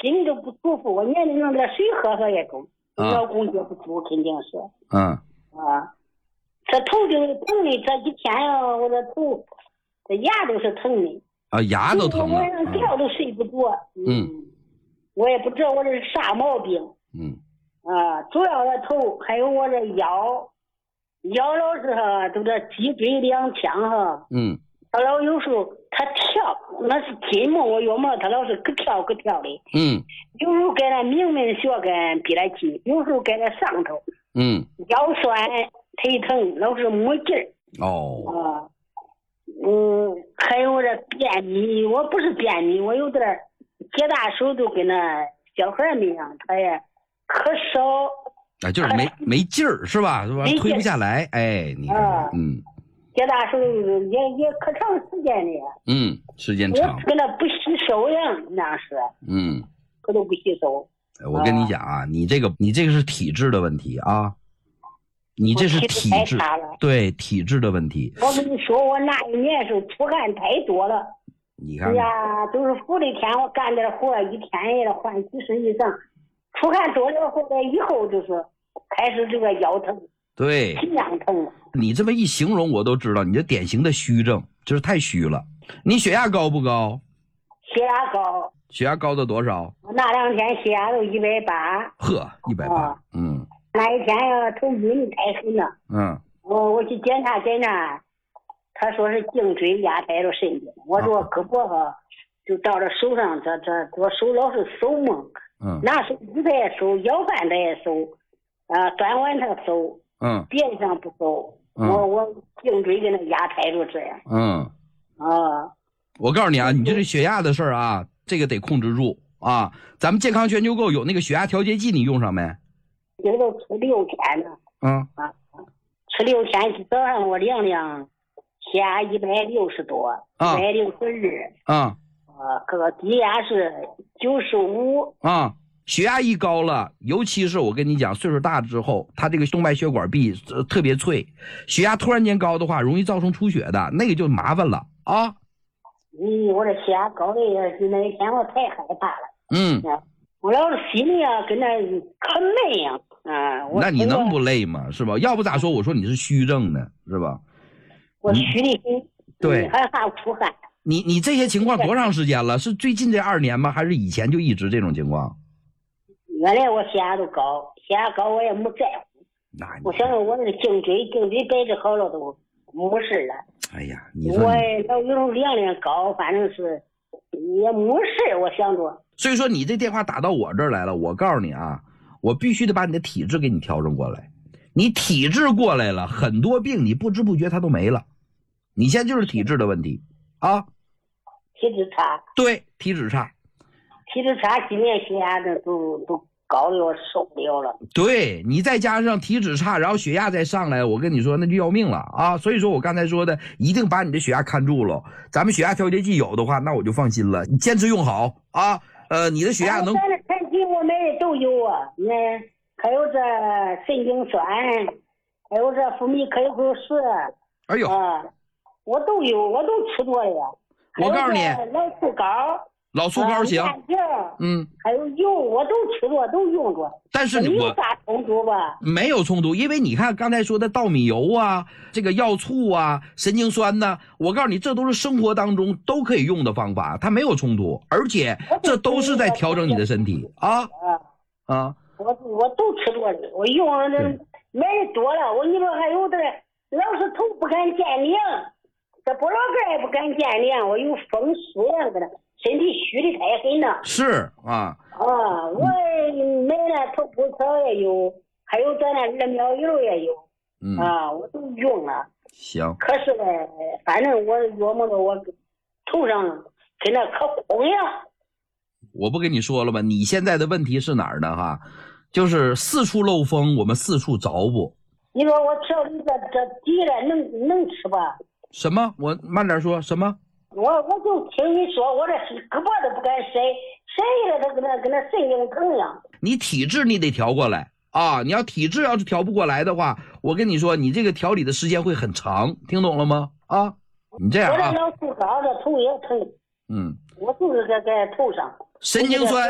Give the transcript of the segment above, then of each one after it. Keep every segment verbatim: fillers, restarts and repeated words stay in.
心里都不舒服。我年龄弄点水喝喝也中，我老公接不住，肯定是。 嗯。 啊，这头就是疼的，这几天呀，我这头，这牙都是疼的。 啊，牙都疼了。 晚上觉都睡不着。 嗯。 我也不知道我这是啥毛病。 嗯。 啊，主要的头还有我这腰，腰老是哈，都这脊椎两腔哈。 嗯。 他老有时候他跳，那是筋嘛，我要么他老是咯跳咯跳的。 嗯。有时候在那明明血根比来气，有时候在那上头。 嗯。 腰酸腿疼，老是没劲儿。 哦。 啊。嗯，还有这便秘，我不是便秘，我有点解大手都跟那小孩儿一样，他也咳嗽。 啊，就是没没劲儿是吧？是吧？推不下来，哎，你看，啊、嗯。 解大手也也可长时间的， 嗯，时间长， 跟那不吸收一样，那是， 嗯， 可都不吸收。 我跟你讲啊，啊你这个你这个是体质的问题啊，你这是体质，对体质的问题。 我跟你说，我那一年是出汗太多了， 你看， 哎呀，都是福利天，我干点活一天也得换几十以上，出汗多了后来以后就是开始这个腰疼。 对， 心脏疼。 你这么一形容，我都知道你这典型的虚症，就是太虚了。你血压高不高？ 血压高。 血压高到多少？ 我那两天血压都一百八。 呵，一百八。嗯。 那一天呀，头晕太狠了。 嗯。 我我去检查检查，他说是颈椎压迫着神经。我说胳膊哈，就到这手上，这这我手老是手蒙。 嗯。 拿手指他也手，腰板他也手，啊，端碗他手。 嗯， 边上不走， 嗯、 我我颈椎给他压迫着这样。 嗯， 啊， 我告诉你啊，你这是血压的事儿啊，这个得控制住啊。咱们健康全球购有那个血压调节剂，你用上没？ 这个都吃六天了。 嗯啊，吃六天，早上我量量，血压一百六十多，一百六十二。 啊。 啊，个低压是九十五。 啊。血压一高了，尤其是我跟你讲，岁数大之后，他这个动脉血管壁、呃、特别脆，血压突然间高的话，容易造成出血的，那个就麻烦了啊。 咦、嗯，我这血压高的那一天我太害怕了。 嗯， 我老是心里啊跟那可累呀，啊， 那你能不累吗？是吧？要不咋说我说你是虚症呢，是吧？ 我虚的很， 对， 还怕出汗。 你你这些情况多长时间了？是最近这二年吗？还是以前就一直这种情况？ 原来我血压都高，血压高我也没在乎。我想着我那个颈椎颈椎摆置好了都没事了。 哎呀，你说我老有时候量量高，反正是也没事，我想着。 所以说你这电话打到我这儿来了，我告诉你啊，我必须得把你的体质给你调整过来。你体质过来了，很多病你不知不觉它都没了。你现在就是体质的问题啊。 体质差。 对，体质差。 体质差，今年血压的都都高的我受不了了。 对，你再加上体质差，然后血压再上来，我跟你说那就要命了啊！所以说我刚才说的，一定把你的血压看住了。咱们血压调节剂有的话，那我就放心了。你坚持用好啊！呃，你的血压能。 咱的产品我买的都有啊，那还有这神经酸，还有这福米可口石。 哎呦。 啊，我都有，我都吃过呀。 我告诉你， 老醋膏。 老醋膏行，嗯， 还有油我都吃过，都用过。 但是你有啥冲突吧？ 没有冲突，因为你看刚才说的稻米油啊，这个药醋啊，神经酸呢，我告诉你，这都是生活当中都可以用的方法，它没有冲突，而且这都是在调整你的身体啊啊！ 我我都吃过的，我用了这买的多了，我你说还有的老是头不敢见凉，这脖老根也不敢见凉，我有风湿呀，搁那。身体虚的太狠了。 是啊。 啊，我买了头补草也有，还有咱那二苗油也有。 嗯。 啊，我都用了。 行。 可是呢，反正我琢磨着我头上跟那可空呀。 我不跟你说了吗？你现在的问题是哪儿呢？哈，就是四处漏风，我们四处着补。 你说我调的这这底了，能能吃吧？ 什么？我慢点说，什么？ 我我就听你说，我这胳膊都不敢伸，伸下来它跟那跟那神经疼一样。 你体质你得调过来啊！你要体质要是调不过来的话，我跟你说，你这个调理的时间会很长，听懂了吗？啊，你这样啊。 我这老粗高的头也疼。 嗯。 我就是在在头上。 神经酸，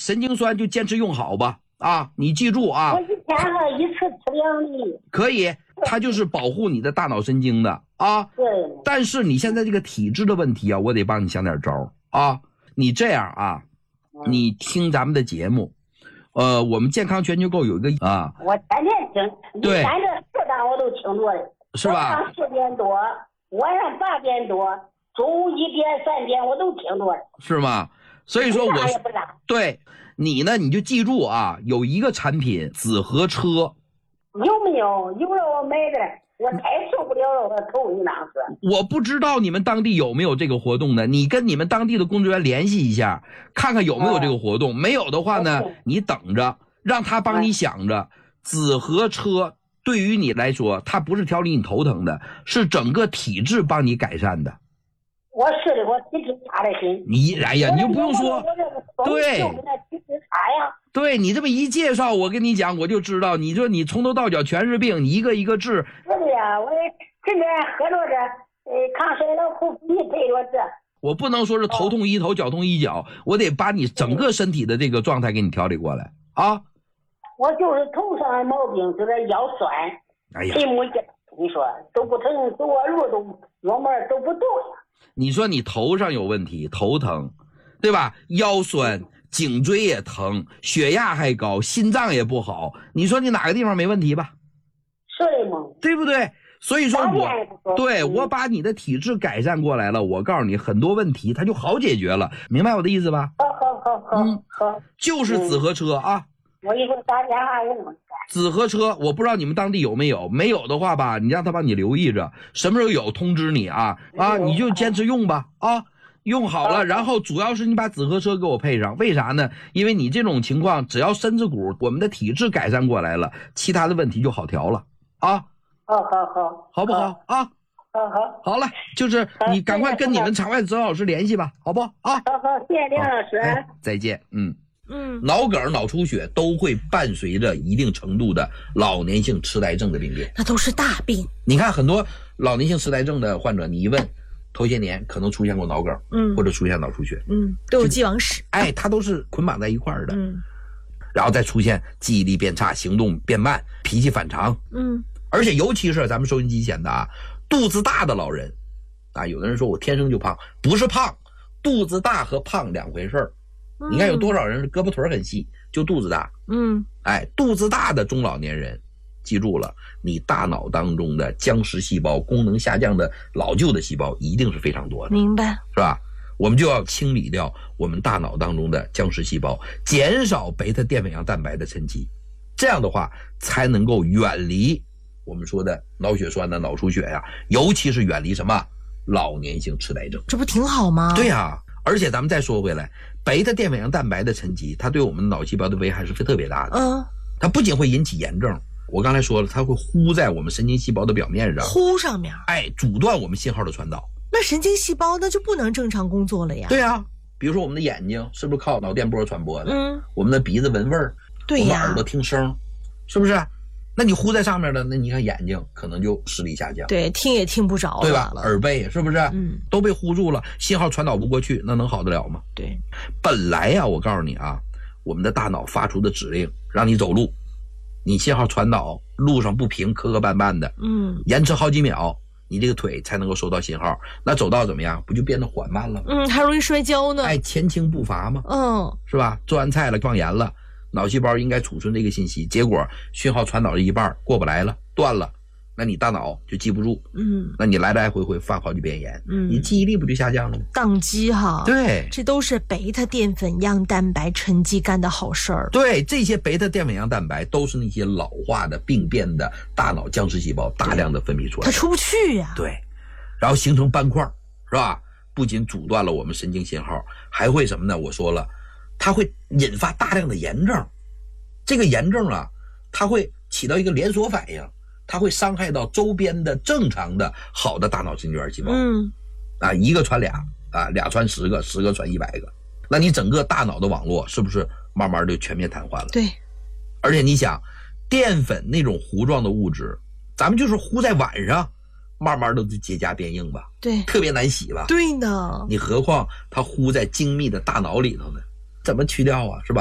神经酸就坚持用好吧。啊，你记住啊， 我一天哈一次吃两粒。 可以，它就是保护你的大脑神经的啊。 对。 但是你现在这个体质的问题啊，我得帮你想点招啊。你这样啊，嗯、你听咱们的节目，呃，我们健康全球购有一个啊， 我天天听， 对， 你看这四档我都听着了， 是吧？ 早上四点多，晚上八点多，中午一点、三点我都听着了， 是吗？所以说我也不拉。 对你呢，你就记住啊，有一个产品紫河车， 有没有？有了我买的，我太受不了了，我头一浪是。 我不知道你们当地有没有这个活动呢？你跟你们当地的工作人员联系一下，看看有没有这个活动。哦、没有的话呢，你等着，让他帮你想着。紫河车对于你来说，它不是调理你头疼的，是整个体质帮你改善的。 我是的，我体质差得很。 你哎呀，你就不用说，对，对你这么一介绍，我跟你讲，我就知道，你说你从头到脚全是病，你一个一个治。 是的呀，我这边喝着这，呃，抗衰老口服液配着这。我不能说是头痛医头，脚痛医脚，我得把你整个身体的这个状态给你调理过来啊。 我就是头上的毛病，就是腰酸， 哎呀， 皮肤癣，你说都不疼，走啊路都腰门都不动呀。 你说你头上有问题，头疼，对吧？腰酸，颈椎也疼，血压还高，心脏也不好。你说你哪个地方没问题吧？ 是的吗？ 对不对？所以说我对我把你的体质改善过来了，我告诉你很多问题它就好解决了，明白我的意思吧？ 好好好好，嗯，好， 就是紫河车啊。 我一会儿打电话问问。 紫河车，我不知道你们当地有没有，没有的话吧，你让他帮你留意着，什么时候有通知你啊啊，你就坚持用吧啊，用好了，然后主要是你把紫河车给我配上，为啥呢？因为你这种情况，只要身子骨我们的体质改善过来了，其他的问题就好调了啊。 好好好， 好不好啊？ 好好， 好了，就是你赶快跟你们场外指导老师联系吧，好不好啊？ 好好，谢谢梁老师， 哎，再见，嗯。 嗯， 脑梗、脑出血都会伴随着一定程度的老年性痴呆症的病变， 那都是大病。 你看很多老年性痴呆症的患者，你一问，头些年可能出现过脑梗， 嗯， 或者出现脑出血， 嗯，都有既往史。 哎，它都是捆绑在一块儿的， 嗯， 然后再出现记忆力变差、行动变慢、脾气反常， 嗯， 而且尤其是咱们收音机前的啊，肚子大的老人，啊，有的人说我天生就胖，不是胖，肚子大和胖两回事儿。你看有多少人胳膊腿很细，就肚子大。 嗯， 哎，肚子大的中老年人，记住了，你大脑当中的僵实细胞、功能下降的老旧的细胞一定是非常多的。 明白， 是吧？我们就要清理掉我们大脑当中的僵实细胞，减少贝塔淀粉样蛋白的沉积，这样的话才能够远离我们说的脑血栓的脑出血呀，尤其是远离什么老年性痴呆症。 这不挺好吗？ 对呀。而且咱们再说回来，贝塔淀粉样蛋白的沉积，它对我们脑细胞的危害是特别大的。 嗯， 它不仅会引起炎症，我刚才说了，它会糊在我们神经细胞的表面上， 糊上面， 哎，阻断我们信号的传导。 那神经细胞那就不能正常工作了呀。 对呀，比如说我们的眼睛是不是靠脑电波传播的？ 嗯， 我们的鼻子闻味儿， 对呀， 我们耳朵听声，是不是？那你糊在上面的，那你看眼睛可能就视力下降， 对，听也听不着了， 对吧？耳背是不是？ 嗯， 都被糊住了，信号传导不过去，那能好得了吗？ 对， 本来呀，我告诉你啊，我们的大脑发出的指令让你走路，你信号传导路上不平，磕磕绊绊的， 嗯， 延迟好几秒，你这个腿才能够收到信号，那走道怎么样？不就变得缓慢了吗？ 嗯，还容易摔跤呢。 哎，前倾不乏吗？ 嗯， 是吧？做完菜了，放盐了。脑细胞应该储存这个信息，结果讯号传导了一半过不来了，断了，那你大脑就记不住， 嗯， 那你来来回回犯好几遍炎， 嗯， 你记忆力不就下降了吗？ 宕机哈， 对， 这都是贝塔淀粉样蛋白沉积干的好事儿。 对，这些贝塔淀粉样蛋白都是那些老化的病变的大脑僵实细胞大量的分泌出来， 它出不去呀、啊。 对，然后形成斑块，是吧？不仅阻断了我们神经信号，还会什么呢？我说了。它会引发大量的炎症，这个炎症啊，它会起到一个连锁反应，它会伤害到周边的正常的好的大脑神经元细胞。 嗯， 啊，一个传俩，啊，俩传十个，十个传一百个，那你整个大脑的网络是不是慢慢就全面瘫痪了？ 对， 而且你想，淀粉那种糊状的物质，咱们就是糊在碗上，慢慢都结痂变硬吧？ 对， 特别难洗吧？ 对呢， 你何况它糊在精密的大脑里头呢？怎么去掉啊？是吧？